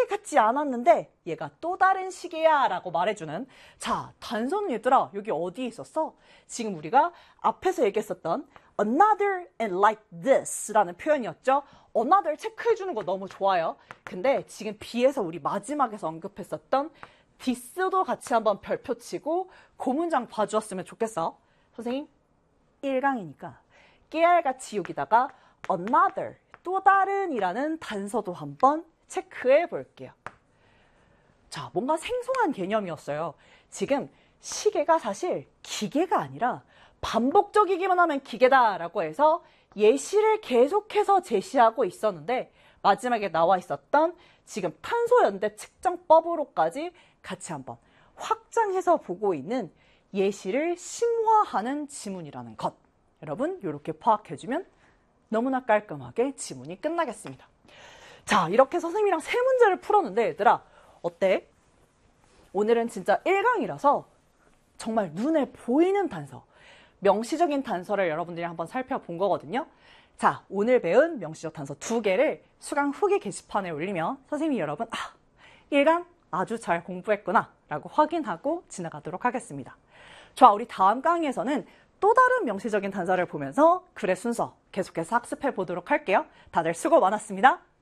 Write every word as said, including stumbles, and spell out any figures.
시계 같지 않았는데 얘가 또 다른 시계야 라고 말해주는, 자, 단서는 얘들아 여기 어디에 있었어? 지금 우리가 앞에서 얘기했었던 another and like this 라는 표현이었죠. another 체크해주는 거 너무 좋아요. 근데 지금 B에서 우리 마지막에서 언급했었던 this도 같이 한번 별표 치고 그 문장 봐주었으면 좋겠어. 선생님 일 강이니까 깨알같이 여기다가 another, 또 다른 이라는 단서도 한번 체크해 볼게요. 자, 뭔가 생소한 개념이었어요. 지금 시계가 사실 기계가 아니라 반복적이기만 하면 기계다라고 해서 예시를 계속해서 제시하고 있었는데 마지막에 나와 있었던 지금 탄소연대 측정법으로까지 같이 한번 확장해서 보고 있는 예시를 심화하는 지문이라는 것. 여러분 이렇게 파악해주면 너무나 깔끔하게 지문이 끝나겠습니다. 자, 이렇게 선생님이랑 세 문제를 풀었는데 얘들아 어때? 오늘은 진짜 일 강이라서 정말 눈에 보이는 단서, 명시적인 단서를 여러분들이 한번 살펴본 거거든요. 자, 오늘 배운 명시적 단서 두 개를 수강 후기 게시판에 올리면 선생님이 여러분 아, 일 강 아주 잘 공부했구나 라고 확인하고 지나가도록 하겠습니다. 좋아, 우리 다음 강의에서는 또 다른 명시적인 단서를 보면서 글의 순서 계속해서 학습해 보도록 할게요. 다들 수고 많았습니다.